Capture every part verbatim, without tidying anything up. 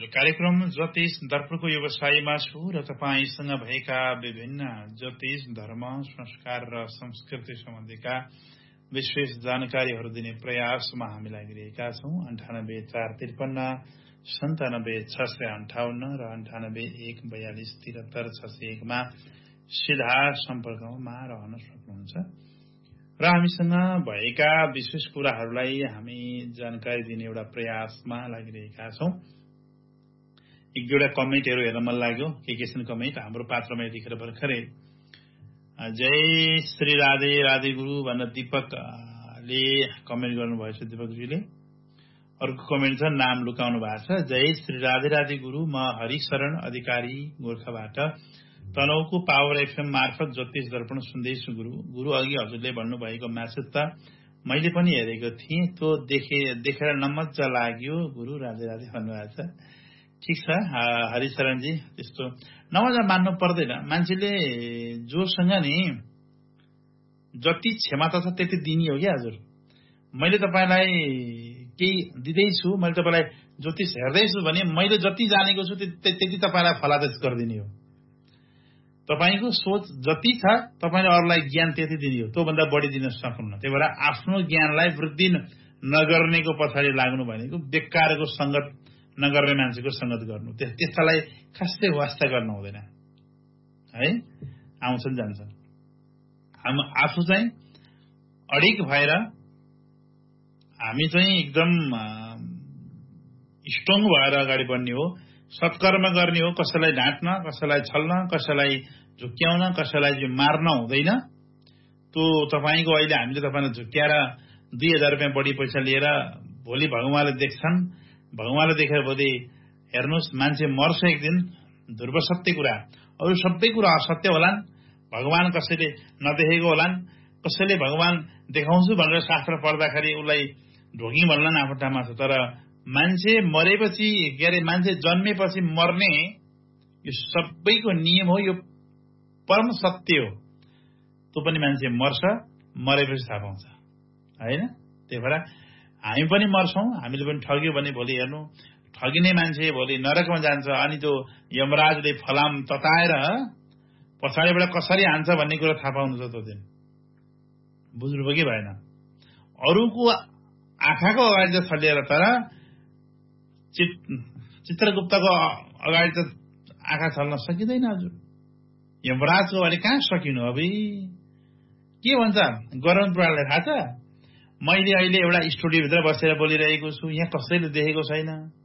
कार्यक्रम ज्योतिष दर्पणको व्यवसायमा छु र तपाईसँग भएका विभिन्न ज्योतिष धर्म संस्कार र संस्कृति सम्बन्धीका विशेष जानकारीहरू दिने प्रयासमा हामी लागिरहेका छौं। अन्ठानब्बे चार त्रिपन्न सन्तानब्बे छ सय अन्ठाउन्न र अन्ठानब्बे एक बयालिस त्रिहत्तर छ सय एकमा सिधा सम्पर्कमा रहन सक्नुहुन्छ र हामीसँग भएका विशेष कुराहरूलाई हामी जानकारी दिने एउटा प्रयासमा लागिरहेका छौं। एक दुईवटा कमेन्टहरू हेर्न मन लाग्यो। के के छन् कमेन्ट? हाम्रो पात्रमा यतिखेर भर्खरै जय श्री राधे राधे गुरु भनेर दीपकले कमेन्ट गर्नुभएछ। दीपकजीले अर्को कमेन्ट छ, नाम लुकाउनु भएको छ। जय श्री राधे राधे गुरु, म हरिशरण अधिकारी गोर्खाबाट तनहुको पावर एफएम मार्फत ज्योतिष दर्पण सुन्दैछु गुरु। गुरु अघि हजुरले भन्नुभएको म्यासेज त मैले पनि हेरेको थिएँ, त्यो देखे देखेर नमज्जा लाग्यो गुरु। राधे राधे भन्नुभएको छ। ठिक छ हरिशरणजी, त्यस्तो नमजा मान्नु पर्दैन। मान्छेले जोसँग नि जति क्षमता छ त्यति दिने हो क्या हजुर। मैले तपाईलाई केही दिँदैछु, मैले तपाईलाई ज्योतिष हेर्दैछु भने मैले जति जानेको छु त्यति तपाईलाई फलादेश गरिदिने हो। तपाईको सोच जति छ तपाईले अरूलाई ज्ञान त्यति दिने हो, त्योभन्दा बढी दिन सक्नुहुन्न। त्यही भएर आफ्नो ज्ञानलाई वृद्धि नगर्नेको पछाडि लाग्नु भनेको बेकारको संगत नगर्ने मान्छेको संगत गर्नु, त्यस्तालाई खासै वास्ता गर्न हुँदैन है। आउँछन् जान्छन्। हम आफू चाहिँ अडिक भएर हामी चाहिँ एकदम स्ट्रङ भएर अगाडि बढ्ने हो, सत्कर्म गर्ने हो। कसैलाई ढाँट्न, कसैलाई छल्न, कसैलाई झुक्क्याउन, कसैलाई चाहिँ मार्न हुँदैन। त्यो तपाईको अहिले हामीले तपाईलाई झुक्क्याएर दुई हजार रुपियाँ बढी पैसा लिएर भोलि भगवानले देख्छन्। भगवानले देखेर भोलि हेर्नुहोस् मान्छे मर्छ एक दिन, ध्रुव सत्य कुरा। अरू सबै कुरा असत्य होलान्, भगवान कसैले नदेखेको होलान्, कसैले भगवान देखाउँछु भनेर शास्त्र पढ्दाखेरि उसलाई ढोगी भन्लान् आफ्नो ठाउँमा छ। तर मान्छे मरेपछि के अरे मान्छे जन्मेपछि मर्ने यो सबैको नियम हो, यो परम सत्य हो। त्यो पनि मान्छे मर्छ, मरेपछि थाहा पाउँछ हैन। त्यही भएर हामी पनि मर्छौं, हामीले पनि ठग्यो भने भोलि हेर्नु ठगिने मान्छे भोलि नरकमा जान्छ। अनि त्यो यमराजले फलाम तताएर पछाडिबाट कसरी हान्छ भन्ने कुरा थाहा पाउँछ त्यो दिन। बुझ्नुभयो कि भएन? अरूको आँखाको अगाडि त छलिएर, तर चित्रगुप्तको अगाडि त आँखा छल्न सकिँदैन हजुर। यमराजको अगाडि कहाँ सकिनु? अब के भन्छ गरुड पुराणले थाहा छ? मैले अहिले एउटा स्टुडियोभित्र बसेर बोलिरहेको छु, यहाँ कसैले देखेको छैन।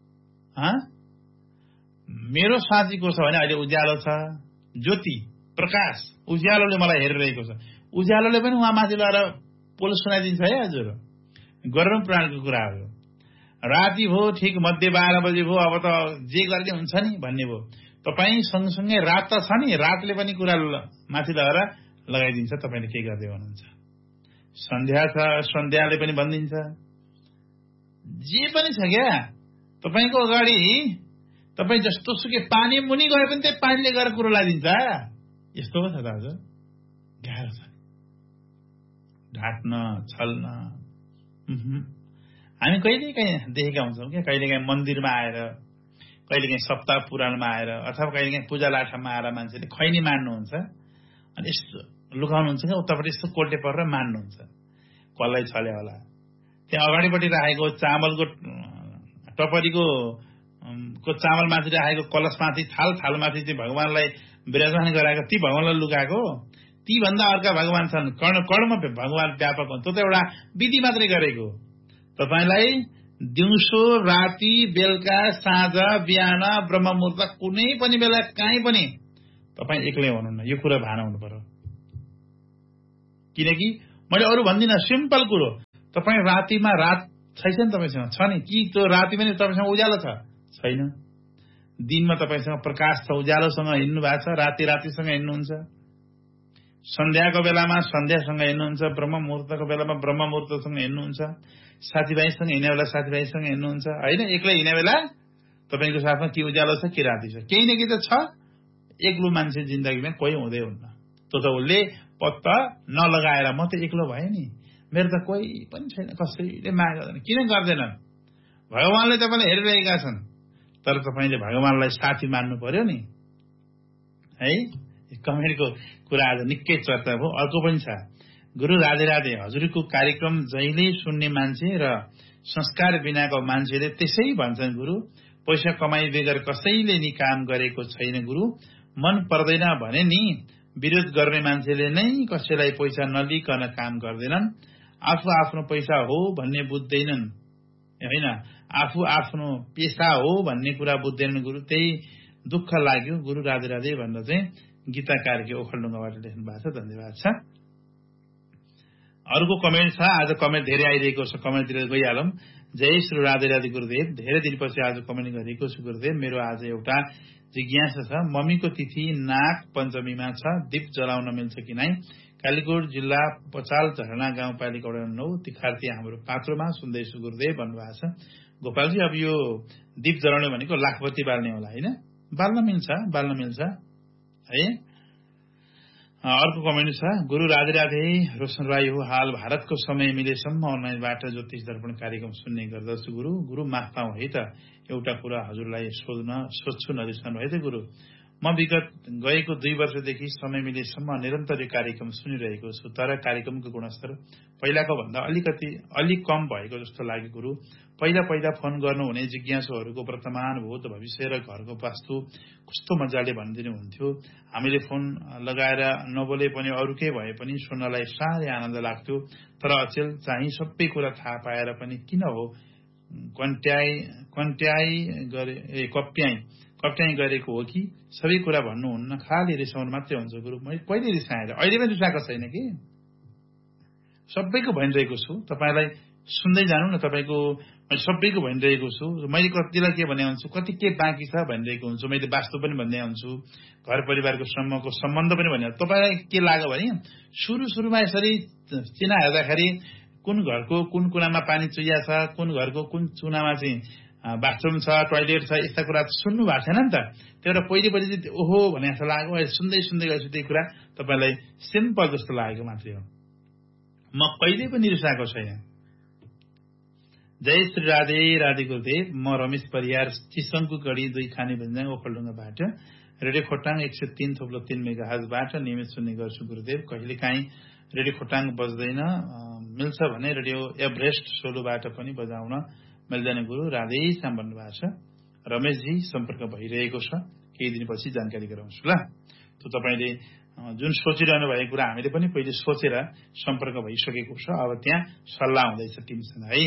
मेरो साथीको छ भने अहिले उज्यालो छ, ज्योति प्रकाश उज्यालोले मलाई हेरिरहेको छ। उज्यालोले पनि उहाँ माथि लगाएर पोल सुनाइदिन्छ है हजुर। गरुड पुराणको कुरा हो। राति भयो, ठिक मध्य बाह्र बजे भयो, अब त जे गर्ने हुन्छ नि भन्ने भयो। तपाईँ सँगसँगै रात त छ नि, रातले पनि कुरा माथि लगाएर लगाइदिन्छ तपाईँले के गर्दै हुनुहुन्छ। सन्ध्या छ, सन्ध्याले पनि भनिदिन्छ। जे पनि छ क्या तपाईँको अगाडि। तपाईँ जस्तो सुकै पानी मुनि गए पनि त्यही पानीले गएर कुरो लगाइदिन्छ। यस्तो पो छ त हजुर, गाह्रो छ ढाँट्न, छल्न। हामी कहिले काहीँ देखेका हुन्छौँ क्या, कहिले काहीँ मन्दिरमा आएर, कहिले काहीँ सप्ताह पुराणमा आएर, अथवा कहिले काहीँ पूजा लाठामा आएर मान्छेले खैनी मान्नुहुन्छ अनि यस्तो लुकाउनुहुन्छ क्या, उतापट्टि यस्तो कोल्टे परेर मान्नुहुन्छ। कसलाई छले होला? त्यहाँ अगाडिपट्टि राखेको चामलको टपरीको को चामलमाथि राखेको कलशमाथि, थाल थालमाथि चाहिँ भगवानलाई विराजमान गराएको, ती भगवानलाई लुकाएको। ती भन्दा अर्का भगवान छन्, कर्ण कर्णमा भगवान व्यापक हुन्छ। त्यो त एउटा विधि मात्रै गरेको। तपाईलाई दिउँसो, राति, बेलुका, साँझ, बिहान, ब्रह्म मुहूर्त, कुनै पनि बेला कहीँ पनि तपाईँ एक्लै हुनुहुन्न। यो कुरा भान हुनु पर्यो। किनकि मैले अरू भन्दिनँ, सिम्पल कुरो। तपाईँ रातिमा रात छैन तपाईसँग छ नि कि? त्यो राति पनि तपाईसँग उज्यालो छ छैन? दिनमा तपाईसँग प्रकाश छ, उज्यालोसँग हिँड्नु भएको छ, राति रातिसँग हिँड्नुहुन्छ। सन्ध्याको बेलामा सन्ध्यासँग हिँड्नुहुन्छ, ब्रह्म मुहूर्तको बेलामा ब्रह्म मुहूर्तसँग हिँड्नुहुन्छ, साथीभाइसँग हिँड्ने बेला साथीभाइसँग हिँड्नुहुन्छ होइन। एक्लै हिँड्ने बेला तपाईँको साथमा के उज्यालो छ के राति छ, केही न केही त छ। एक्लो मान्छे जिन्दगीमा कोही हुँदै हुन्न। त्यो त उसले पत्ता नलगाएर म त एक्लो भएँ नि, मेरो त कोही पनि छैन, कसैले माया गर्दैन। किन गर्दैनन्? भगवानले तपाईँलाई हेरिरहेका छन्। तर तपाईँले भगवानलाई साथी मान्नु पर्यो नि है। कमेन्टको कुरा आज निकै चर्चा भयो। अर्को पनि छ, गुरु राधे राधे, हजुरको कार्यक्रम जहिले सुन्ने मान्छे र संस्कार बिनाको मान्छेले त्यसै भन्छन् गुरु, पैसा कमाई बेगर कसैले नि काम गरेको छैन गुरु, मन पर्दैन भने नि विरोध गर्ने मान्छेले नै कसैलाई पैसा नलिकन काम गर्दैनन्, आफू आफ्नो पैसा हो भन्ने बुझ्दैनन् हैन, आफू आफ्नो पेशा हो भन्ने कुरा बुझ्दैनन् गुरु, त्यही दुःख लाग्यो गुरु राधे राधे भनेर चाहिँ गीता कार्की ओखलढुङ्गाबाट लेख्नु भएको छ। धन्यवाद छ। अर्को कमेन्ट छ, आज कमेन्ट धेरै आइरहेको छ, कमेन्टतिर गइहालौं। जय श्री राधे राधे गुरुदेव, धेरै दिनपछि आज कमेन्ट गरेको छु गुरुदेव। मेरो आज एउटा जिज्ञासा छ, मम्मीको तिथि नाग पञ्चमीमा छ, दीप जलाउन मिल्छ कि नै? कालीकोट जिल्ला पचाल झरना गाउँपालिका वडा नौ तिखार्ती हाम्रो पात्रोमा सुन्दैछु गुरुदेव भन्नुभएको छ। गोपालजी, अब यो दीप जलाउने भनेको लाखपति बाल्ने होला हैन? बाल्न मिल्छ, बाल्न मिल्छ है। अर्को कमेन्ट छ, गुरु राधे राधे, रोशन राई हो, हाल भारतको समय मिलेसम्म अनलाइनबाट ज्योतिष दर्पण कार्यक्रम सुन्ने गर्दछु गुरु। गुरु माफ पाऊ है त, एउटा कुरा हजुरलाई सोध्न सोध्छु नरिसाउनु है त गुरु। म विगत गएको दुई वर्षदेखि समय मिलेसम्म निरन्तर यो कार्यक्रम सुनिरहेको छु, तर कार्यक्रमको गुणस्तर पहिलाको भन्दा अलिकति अलिक कम भएको जस्तो लाग्यो गुरु। पहिला पहिला फोन गर्नुहुने जिज्ञासुहरूको वर्तमान भूत भविष्य र घरको वास्तु कस्तो मजाले भनिदिनु हुन्थ्यो। हामीले फोन लगाएर नबोले पनि अरूकै भए पनि सुन्नलाई साह्रै आनन्द लाग्थ्यो, तर अचेल चाहिँ सबै कुरा थाहा पाएर पनि किन हो कन्ट्याई कन्ट्याई गरे ए कप्ट्याई कप्ट्याई गरेको हो कि सबै कुरा भन्नुहुन्न, खाली रिसाउनु मात्रै हुन्छ गुरु। मैले कहिले रिसाएर अहिले पनि रिसाएको छैन कि, सबैको भनिरहेको छु, तपाईँलाई सुन्दै जानु न। तपाईँको मैले सबैको भनिरहेको छु, मैले कतिलाई के भने हुन्छु, कति के बाँकी छ भनिरहेको हुन्छु, मैले वास्तव पनि भन्ने हुन्छु, घर परिवारको सम्मको सम्बन्ध पनि भन्ने। तपाईँलाई के लाग्यो भने सुरु सुरुमा यसरी चिना हेर्दाखेरि कुन घरको कुन कुनामा पानी चुइया छ, कुन घरको कुन चुनामा चाहिँ बाथरुम छ, टोयलेट छ, यस्ता कुरा सुन्नु भएको छैन नि त। त्यो एउटा पहिले पहिले चाहिँ ओहो भने जस्तो लाग्यो, सुन्दै सुन्दै गएपछि त्यही कुरा तपाईँलाई सिम्पल जस्तो लागेको मात्रै हो। म कहिले पनि रिसाएको छैन। जय श्री राधे राधे गुरुदेव, म रमेश परियार चिसङको गढी दुई खाने भन्ज्याङ ओखलढुङ्गाबाट रेडियो खोटाङ एक सय तीन थोप्लो तीन मेगा हजबाट नियमित सुन्ने गर्छु गुरुदेव। कहिले काहीँ रेडियो खोटाङ बज्दैन, मिल्छ भने रेडियो एभरेस्ट सोलोबाट पनि बजाउन मिल्दैन गुरु। राधे श्याम भन्नुभएको छ। रमेशजी सम्पर्क भइरहेको छ, केही दिनपछि जानकारी गराउँछु ल। त्यो तपाईँले जुन सोचिरहनु भएको कुरा हामीले पनि पहिले सोचेर सम्पर्क भइसकेको छ, अब त्यहाँ सल्लाह हुँदैछ टिमसँग है।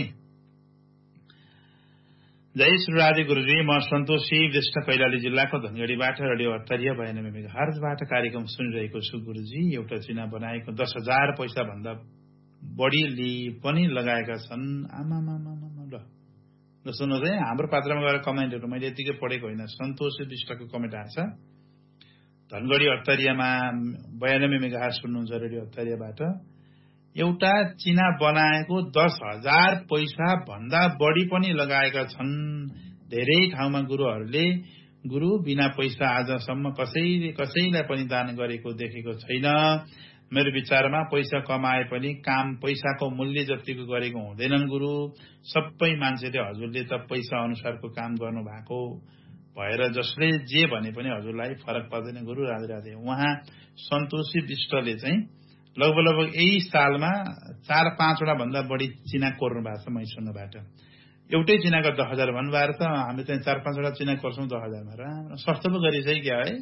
जय श्री राधे गुरुजी, म सन्तोषी विष्ट कैलाली जिल्लाको धनगढीबाट रेडियो अत्तरिया बयानब्बे मेगाहर्जबाट कार्यक्रम सुनिरहेको छु गुरुजी। एउटा चिना बनाएको दस हजार पैसा भन्दा बढीले पनि लगाएका छन्। आमामामा ल ल सुन्नुहोस् है, हाम्रो पात्रमा गएर कमेन्टहरू मैले यतिकै पढेको होइन, सन्तोषी विष्टको कमेन्ट आएछ। धनगढी अत्तरियामा बयानब्बे मेगाहर्ज सुन्नुहुन्छ रेडियो अत्तरियाबाट। एउटा चिना बनाएको दस हजार पैसा भन्दा बढी पनि लगाएका छन्। धेरै ठाउँमा गुरुहरूले गुरु बिना पैसा आजसम्म कसैले कसैलाई पनि दान गरेको देखेको छैन। मेरो विचारमा पैसा कमाए पनि काम पैसाको मूल्य जतिको गरेको हुँदैनन् गुरु। सबै मान्छेले हजुरले त पैसा अनुसारको काम गर्नु भएको भएर जसले जे भने पनि हजुरलाई फरक पर्दैन गुरु। राधे राधे। उहाँ सन्तोषी विष्टले चाहिँ लगभग लगभग यही सालमा चार पाँचवटा भन्दा बढी चिना कोर्नु भएको छ मैसुङबाट। एउटै चिनाको दस हजार भन्नुभएर त हामी चाहिँ चार पाँचवटा चिना कोर्छौँ दस हजारमा। राम्रो सस्तो पो गरिछ है क्या है।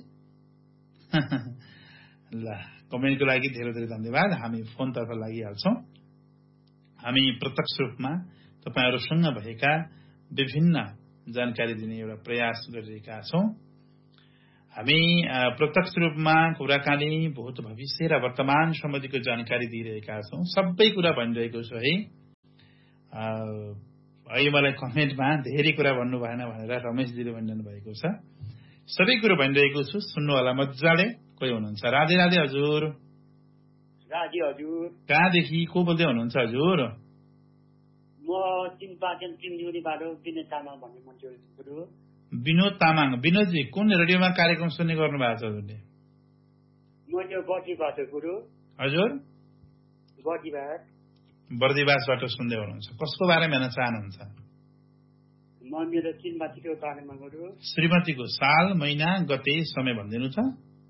ल कमेन्टको लागि धेरै धेरै धन्यवाद। हामी फोनतर्फ लागिहाल्छौँ। हामी प्रत्यक्ष रूपमा तपाईँहरूसँग भएका विभिन्न जानकारी दिने एउटा प्रयास गरिरहेका छौँ। हामी प्रत्यक्ष रूपमा कुराकानी भूत भविष्य र वर्तमान सम्बन्धीको जानकारी दिइरहेका छौँ। सबै कुरा भनिरहेको छु है। अहिले मलाई कमेन्टमा धेरै कुरा भन्नु भएन भनेर रमेशजीले भनिरहनु भएको छ। सबै कुरो भनिरहेको छु, सुन्नु होला मजाले। कोही हुनुहुन्छ? राधे राधे हजुर। राधे हजुर। कहाँदेखि को बोल्दै हुनुहुन्छ हजुर? म चिम्पाचन चिम्जुलीबाट विनोद तामाङ भन्ने मान्छे हुँ। विनोद तामाङ। विनोदजी कुन रेडियोमा कार्यक्रम सुन्ने गर्नु भएको छ हजुरले? म त्यो बर्दिवास गुरु। हजुर? बर्दिवास। बर्दिवासबाट सुन्दै हुनुहुन्छ। कसको बारेमा हेर्न चाहनुहुन्छ? म मेरो श्रीमतीको बारेमा गुरु। श्रीमतीको साल महिना गते समय भनिदिनु छ।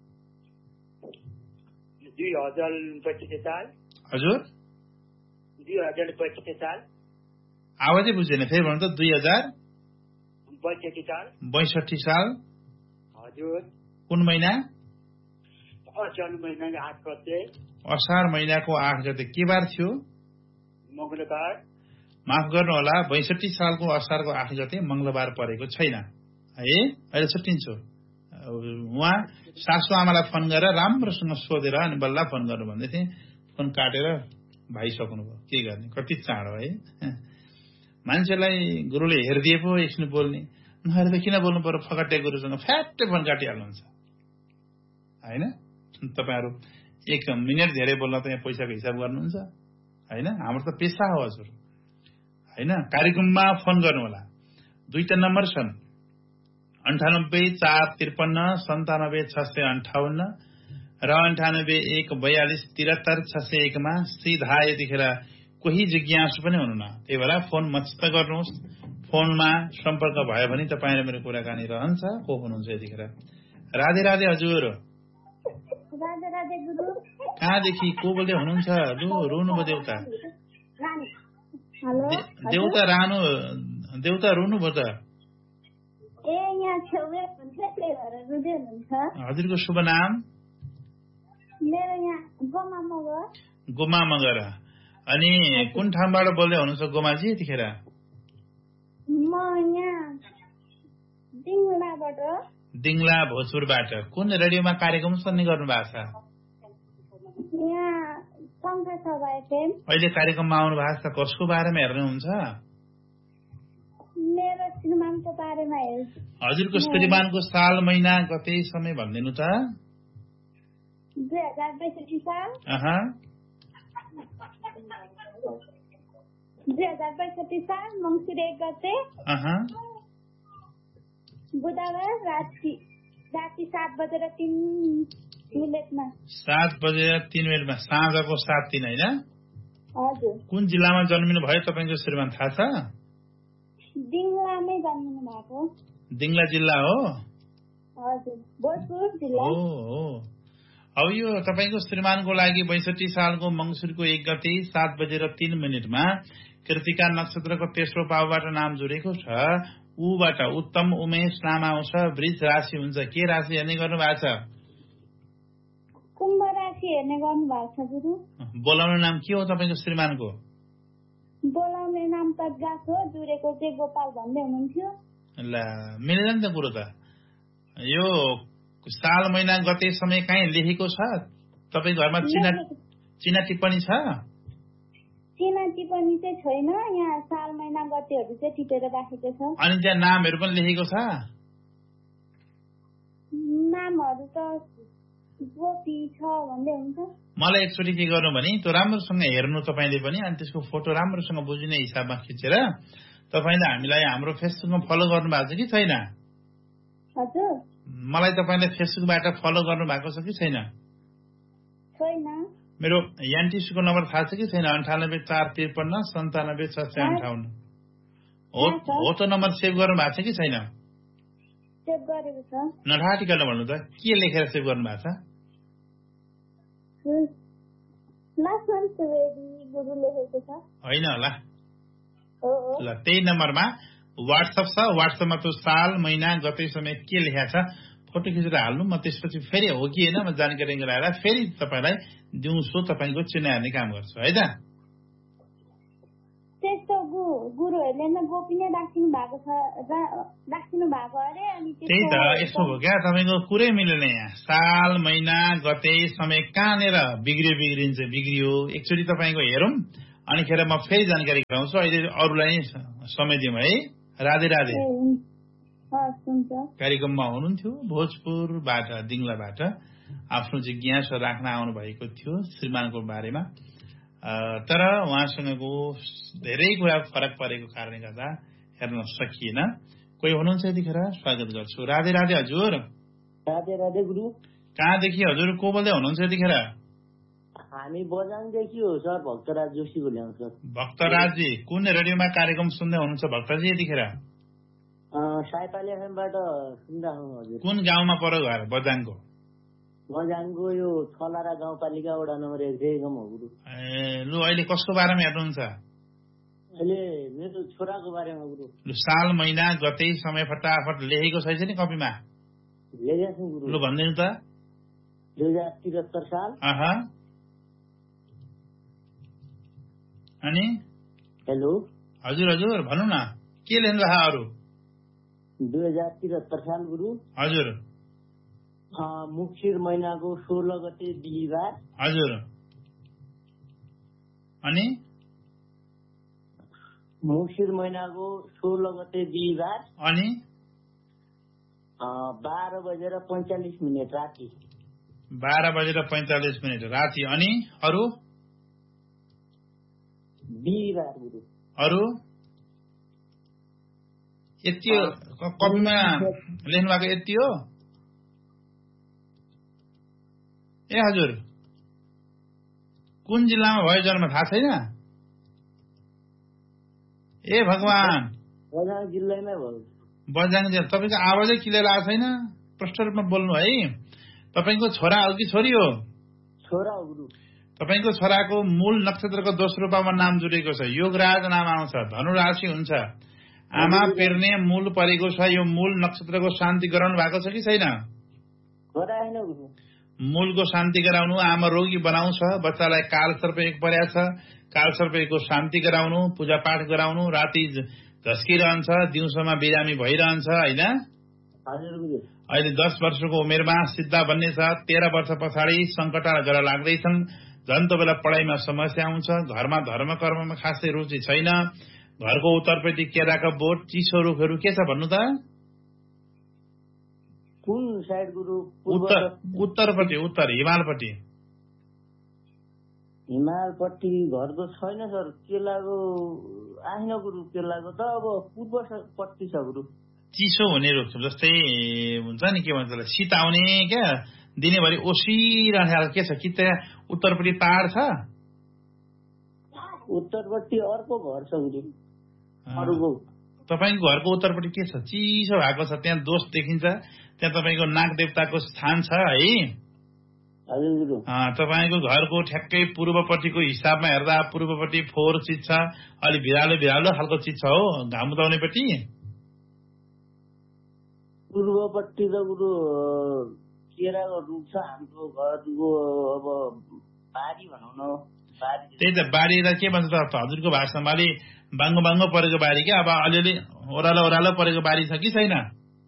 दुई हजार पैँसठी साल। हजुर दुई हजार पैँसठी साल। आवाजै बुझेन, फेरि भन्नु त। दुई हजार बैसठी साल। बैसठी साल। हजुर। कुन महिना? असार महिनाको आठ गते। असार महिनाको आठ गते के बार थियो? मङ्गलबार। माफ गर्नु होला, बैसठी सालको असारको आठ गते मंगलबार परेको छैन है। अहिले छुट्टिन्छु। उहाँ सासु आमालाई फोन गरेर राम्रोसँग सोधेर अनि बल्ल फोन गर्नु भन्दै थिएँ। फोन काटेर भाइ सक्नुभयो। के गर्ने, कति चाँडो है। मान्छेलाई गुरुले हेरिदिए पो एकछिन बोल्ने, नहेर्दा किन बोल्नु पर्यो? फकटे गुरुसँग फ्याट्टै फोन काटिहाल्नुहुन्छ होइन। तपाईँहरू एक मिनट धेरै बोल्न त यहाँ पैसाको हिसाब गर्नुहुन्छ होइन। हाम्रो त पेसा हो हजुर होइन। कार्यक्रममा फोन गर्नु होला। दुईटा नम्बर छन्, अन्ठानब्बे चार त्रिपन्न सन्तानब्बे छ सय अन्ठाउन्न र अन्ठानब्बे एक बयालिस त्रिहत्तर छ सय एकमा सिधा यतिखेर कोही जिज्ञासु पनि हुनुहुन्न। त्यही भएर फोन मस्त गर्नुहोस्। फोनमा सम्पर्क भयो भने तपाईँ र मेरो कुराकानी रहन्छ। को हुनुहुन्छ यतिखेर? राधे राधे हजुर। राधे राधे गुरु। कहाँदेखि को बोल्दै हुनुहुन्छ? लु रुनुभयो देउता। हेलो देउता रानु देउता रुनुभयो त। ए यहाँ छेउमै हुन्छ, त्यही भएर रुँदै हुनुहुन्छ। हजुरको शुभ नाम? मेरो यहाँ गोमा मगर। गोमा मगर। अनि कुन ठाउँबाट बोल्दै हुनुहुन्छ गोमाजी यतिखेर? म यहाँ दिङलाबाट। दिङला भोजपुरबाट। कुन रेडियोमा कार्यक्रम सुन्ने गर्नु भएको छ? यहाँ शङ्कर सभा एफएम। अहिले कार्यक्रममा आउनु भएको छ। कसको बारेमा हेर्नुहुन्छ? मेरो श्रीमानको बारेमा हेर्छु। हजुरको श्रीमानको साल महिना गते समय भनिदिनु त। दुई हजार बैसठी साल। अह दुई हजार बैसठी साल मङ्सिर एक गते अह बुधबार राति राति सात बजेर तिन मिनटमा। सात बजेर तिन मिनटमा साँझको सात तिन होइन? हजुर। कुन जिल्लामा जन्मिनु भयो तपाईँको श्रीमान थाहा छ? दिङलामै जन्मिनु भएको। दिङला जिल्ला हो? हजुर, भोजपुर जिल्ला। हो हो। अब यो तपाईँको श्रीमानको लागि बैसठी सालको मङ्सिरको एक गते सात बजेर तीन मिनटमा कृतिका नक्षत्रको तेस्रो पाउबाट नाम जोडेको छ। ऊबाट उत्तम उमेश नाम आउँछ। वृष राशि हुन्छ। के राशि हेर्ने गर्नु भएको छ? कुम्भ राशि हेर्ने गर्नु भएको छ गुरु। बोलाउने नाम के हो तपाईँको श्रीमानको? बोलाउने नाम त गाछ हो, जुरेको चाहिँ गोपाल भन्दै हुनुहुन्थ्यो। ल मिल्दैन नि त कुरो त। यो साल महिना गते समय कहीँ लेखेको छ? तपाईँको घरमा चिना चिना टिप्पणी छ? चिना टिप्पणी चाहिँ छैन। यहाँ साल महिना गतेहरू चाहिँ टिपेर राखेको छ। अनि त्यहाँ नामहरू पनि लेखेको छ? नामहरू त गोपी छ भन्दै हुन्छ। मलाई एकचोटि के गर्नु भने त्यो राम्रोसँग हेर्नु तपाईँले पनि, अनि त्यसको फोटो राम्रोसँग बुझिने हिसाबमा खिचेर तपाईँले हामीलाई हाम्रो फेसबुकमा फलो गर्नु भएको छ कि छैन? हजुर। मलाई तपाईँले फेसबुकबाट फलो गर्नु भएको छ कि छैन? छैन। मेरो एनटिसीको नम्बर थाहा छ कि छैन? अन्ठानब्बे चार त्रिपन्न सन्तानब्बे छ सय अन्ठाउन्न हो हो त नम्बर सेभ गर्नु भएको छ कि छैन? सेभ गरेको छ। नठाटिकन भन्नु त, के लेखेर सेभ गर्नु भएको छ? लक्ष्मण सुवेदी गुरु लेखेको छ। होइन होला। हो हो। ल त्यही नम्बरमा व्हाट्सएप छ। व्हाट्सएपमा त्यो साल महिना गते समय के लेखेको छ फोटो खिचेर हाल्नु। म त्यसपछि फेरि हो कि होइन म जानकारी गराएर फेरि तपाईँलाई दिउँसो तपाईँको चिना हेर्ने काम गर्छु है त। त्यस्तो गुरुहरूले नै गोपी नै राखिनु भएको छ, राखिनु भएको अरे। अनि त्यही त यस्तो हो क्या, तपाईँको कुरै मिलेन यहाँ। साल महिना गते समय कहाँनिर बिग्रियो बिग्रिन्छ बिग्रियो। एकचोटि तपाईँको हेरौँ अनि खेर म फेरि जानकारी गराउँछु। अहिले अरूलाई समय दिउँ है। राधे राधे। कार्यक्रममा हुनुहुन्थ्यो भोजपुरबाट दिङलाबाट आफ्नो जिज्ञासा राख्न आउनु भएको थियो श्रीमानको बारेमा। तर उहाँसँगको धेरै कुरा फरक परेको कारणले गर्दा हेर्न सकिएन। कोही हुनुहुन्छ यतिखेर? स्वागत गर्छु। राधे राधे हजुर। राधे राधे गुरु। कहाँदेखि हजुर को बोल्दै हुनुहुन्छ यतिखेर? हामी बजाङदेखि हो सर, भक्तराज जोशी बोलेको सर। भक्तराजजी कुन रेडियोमा कार्यक्रम सुन्दै हुनुहुन्छ भक्तजी यतिखेर? साइपाली एफएमबाट सुनिरहेको हजुर। कुन गाउँमा पर्यो घर बजाङको? बजाङको यो छलारा गाउँपालिका वडा नम्बर एक रेगम हो गुरु। ए लु अहिले कसको बारेमा हेर्नुहुन्छ? अहिले मेरो छोराको बारेमा गुरु। लु साल महिना गते समय फटाफट लेखेको छैछ नि कपीमा? लेखेको छु गुरु। लु भनिदिनु त। दुई हजार त्रिहत्तर साल। अह अनि हेलो हजुर हजुर भन्नु न के लेख्नु भएको अरू? दुई हजार त्रिहत्तर साल गुरु। हजुर मुक्सिर महिनाको सोह्र गते बिहिबार। हजुर अनि मुक्सिर महिनाको सोह्र गते बिहिबार अनि बाह्र बजेर पैंचालिस मिनट राति। बाह्र बजेर पैंतालिस मिनट राति। अनि अरू? बिहिबार गुरु। अरू यति हो कपीमा लेख्नु भएको? यति हो? ए हजुर कुन जिल्लामा भयो जन्म थाहा छैन? ए भगवान बजाङ जिल्लामै भयो। बजाङ जिल्ला। तपाईँको आवाजै क्लियर आएको छैन, प्रष्ट रूपमा बोल्नु है। तपाईँको छोरा हो कि छोरी हो? छोरा हो गुरु। तपाईँको छोराको मूल नक्षत्रको दोस्रो पाउमा नाम जुटेको छ, योगराज नाम आउँछ, धनुराशि हुन्छ, आमा पेर्ने मूल परेको छ। यो मूल नक्षत्रको शान्ति गराउनु भएको छ कि छैन? गराएन गुरु। मूलको शान्ति गराउनु, आमा रोगी बनाउँछ, बच्चालाई काल सर्प एक परेको छ, काल सर्पको शान्ति गराउनु, पूजा पाठ गराउनु, राति झस्किरहन्छ, दिउँसोमा बिरामी भइरहन्छ होइन। अहिले दस वर्षको उमेरमा सिद्धा बन्ने छ। तेह्र वर्ष पछाडि सङ्कट गरा लाग्दैछन्, झन् त बेला पढाइमा समस्या आउँछ, घरमा धर्म कर्ममा खासै रुचि छैन, घरको उत्तरपट्टि केराको बोट, चिसो रुखहरू के छ भन्नु त? कुन साइड गुरु? उत्तर उत्तरपट्टि, उत्तर हिमालपट्टि। हिमालपट्टि घरको छैन सर, केलाको आएन गुरु। केलाको त अब पूर्वपट्टि छ गुरु। चिसो हुने रुख जस्तै हुन्छ नि, के भन्छ त्यसलाई, शीत आउने क्या, दिनैभरि ओसिरहने खालको के छ कि? त्यहाँ उत्तरपट्टि पहाड छ? उत्तरपट्टि अर्को घर छ गुरु। अरूको तपाईँको घरको उत्तरपट्टि के छ? चिसो भएको छ, त्यहाँ दोष देखिन्छ। त्यहाँ तपाईँको नाग देवताको स्थान छ है। तपाईँको घरको ठ्याक्कै पूर्वपट्टिको हिसाबमा हेर्दा पूर्वपट्टि फोहोर चिज छ, अलि भिरालो भिरालो खालको चिज छ हो, घाम उदाउनेपट्टि। पूर्वपट्टि त गुरु केराको रुख छ हाम्रो घरको, अब बारी भनौँ न। त्यही त बारी त के भन्छ त हजुरको भाषामा? अलि बाङ्गो बाङ्गो परेको बारी क्या, अब अलिअलि ओह्रालो ओह्रालो परेको बारी छ कि छैन?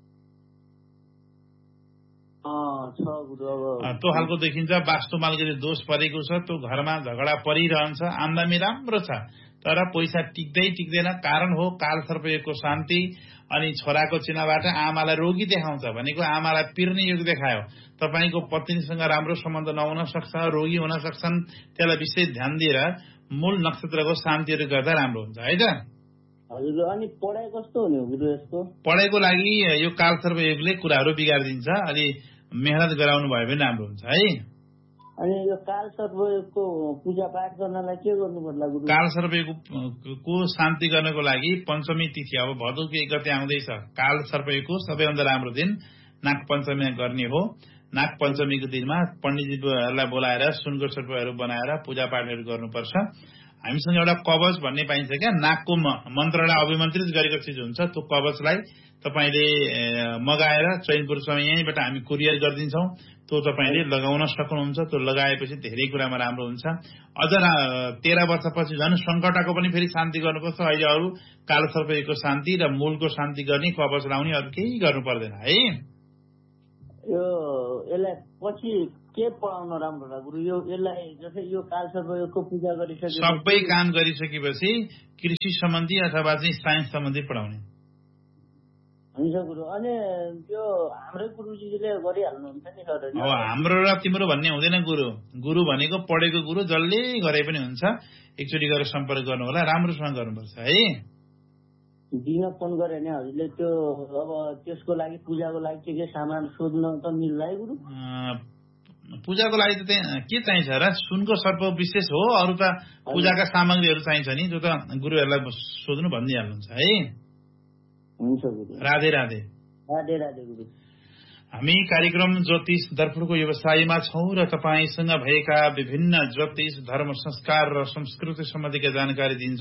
त्यो खालको देखिन्छ। वास्तु मालगरी दोष परेको छ, त्यो घरमा झगडा परिरहन्छ, आम्दानी राम्रो छ तर पैसा टिक्दै टिक्दैन। कारण हो काल सर्पयोगको शान्ति। अनि छोराको चिन्हबाट आमालाई रोगी देखाउँछ भनेको आमालाई पिर्ने योग देखायो। तपाईँको पत्नीसँग राम्रो सम्बन्ध नहुन सक्छ, रोगी हुन सक्छन्, त्यसलाई विशेष ध्यान दिएर मूल नक्षत्रको शान्तिहरू गर्दा राम्रो हुन्छ है त। हजुर अनि पढाइ कस्तो हुने हो गुरु यसको? पढाइको लागि यो काल सर्पयोगले कुराहरू बिगारिदिन्छ, अलि मेहनत गराउनु भयो भने राम्रो हुन्छ है। अनि यो काल सर्पयोगको पूजा पाठ गर्नलाई के गर्नु पर्ला गुरु? काल सर्पयोगको शान्ति गर्नको लागि पञ्चमी तिथि, अब भदौको एक गते आउँदैछ, काल सर्पयोगको सबैभन्दा राम्रो दिन नाग पञ्चमीमा गर्ने हो। नाग पञ्चमीको दिनमा पण्डितजीहरूलाई बोलाएर सुनको सर्पहरू बनाएर पूजा पाठहरू गर्नुपर्छ। हामीसँग एउटा कवच भन्ने पाइन्छ क्या, नागको मन्त्रलाई अभिमन्त्रित गरेको चिज हुन्छ। त्यो कवचलाई तपाईँले मगाएर चैनपुरसम्म यहीँबाट हामी कुरियर गरिदिन्छौँ। त्यो तपाईँले लगाउन सक्नुहुन्छ। त्यो लगाएपछि धेरै कुरामा राम्रो हुन्छ। अझ तेह्र वर्षपछि झन् सङ्कटको पनि फेरि शान्ति गर्नुपर्छ। अहिले अरू काल सर्पयोगको शान्ति र मूलको शान्ति गर्ने, कवच लाउने, अरू केही गर्नु पर्दैन है। यो यसलाई पछि के पढाउन राम्रो होला गुरु? यो यसलाई जस्तै यो काल सर्पयोगको पूजा गरिसकेपछि सबै काम गरिसकेपछि कृषि सम्बन्धी अथवा चाहिँ साइन्स सम्बन्धी पढाउने हुन्छ गुरु। अनि त्यो हाम्रै गुरुजीले गरिहाल्नुहुन्छ नि सर? अब हाम्रो र तिम्रो भन्ने हुँदैन गुरु। गुरु भनेको पढेको गुरु जसले गरे पनि हुन्छ। एकचोटि गएर सम्पर्क गर्नु होला, राम्रोसँग गर्नुपर्छ है। दिन फोन गरे नि हजुरले त्यो अब त्यसको लागि पूजाको लागि के के सामान सोध्न त मिल्ला है गुरु? पूजाको लागि त त्यहाँ के चाहिन्छ र? सुनको सर्प विशेष हो, अरू त पूजाका सामग्रीहरू चाहिन्छ नि, त्यो त गुरुहरूलाई सोध्नु भनिदिइहाल्नुहुन्छ है। हुन्छ गुरु। राधे राधे। राधे राधे गुरु। हामी कार्यक्रम ज्योतिष दर्पणको व्यवसायमा छौं र तपाईसँग भएका विभिन्न ज्योतिष धर्म संस्कार र संस्कृति सम्बन्धीका जानकारी दिन्छ।